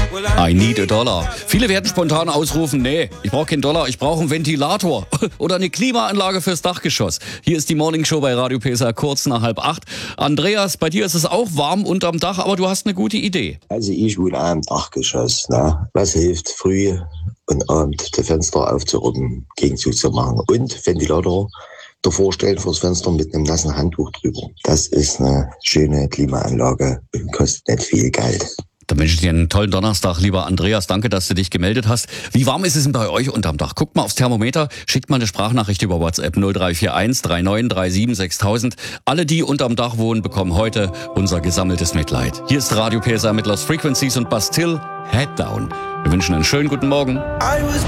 I need a dollar. Viele werden spontan ausrufen, nee, ich brauche keinen Dollar, ich brauche einen Ventilator oder eine Klimaanlage fürs Dachgeschoss. Hier ist die Morning Show bei Radio PSR kurz nach 7:30. Andreas, bei dir ist es auch warm unterm Dach, aber du hast eine gute Idee. Also ich wohne auch im Dachgeschoss. Ne? Was hilft, früh und abend die Fenster aufzuruppen, Gegenzug zu machen und Ventilator davor stellen vors Fenster mit einem nassen Handtuch drüber. Das ist eine schöne Klimaanlage und kostet nicht viel Geld. Dann wünsche ich dir einen tollen Donnerstag, lieber Andreas. Danke, dass du dich gemeldet hast. Wie warm ist es denn bei euch unterm Dach? Guckt mal aufs Thermometer, schickt mal eine Sprachnachricht über WhatsApp 0341 3937 6000. Alle, die unterm Dach wohnen, bekommen heute unser gesammeltes Mitleid. Hier ist Radio PSR mit Lost Frequencies und Bastille, Head Down. Wir wünschen einen schönen guten Morgen.